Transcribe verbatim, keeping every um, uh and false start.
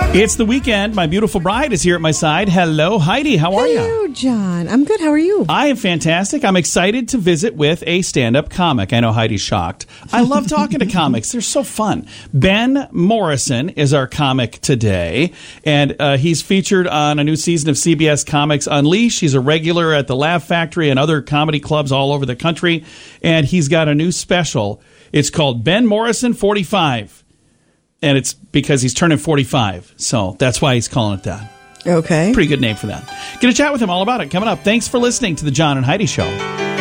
It's the weekend. My beautiful bride is here at my side. Hello, Heidi. How are you? Hello, John. I'm good. How are you? I am fantastic. I'm excited to visit with a stand-up comic. I know Heidi's shocked. I love talking to comics. They're so fun. Ben Morrison is our comic today, and uh, he's featured on a new season of C B S Comics Unleashed. He's a regular at the Laugh Factory and other comedy clubs all over the country, and he's got a new special. It's called Ben Morrison forty-five. And it's because he's turning forty-five. So that's why he's calling it that. Okay. Pretty good name for that. Going to chat with him all about it coming up. Thanks for listening to the John and Heidi Show.